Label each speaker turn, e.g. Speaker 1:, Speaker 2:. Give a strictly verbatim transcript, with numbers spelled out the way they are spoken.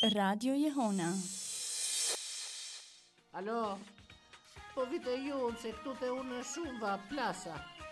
Speaker 1: Radio Jehona.
Speaker 2: Alo, po vite ju se këtu te unë shumë va plasa.